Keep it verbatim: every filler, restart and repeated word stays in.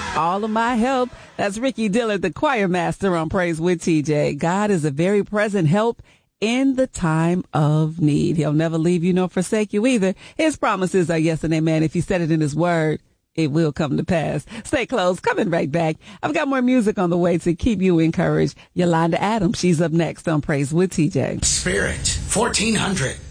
All of my help. That's Ricky Dillard, the choir master on Praise with T J. God is a very present help in the time of need. He'll never leave you nor forsake you either. His promises are yes and amen. If he said it in his word, it will come to pass. Stay close. Coming right back. I've got more music on the way to keep you encouraged. Yolanda Adams, she's up next on Praise with T J. Spirit, fourteen hundred.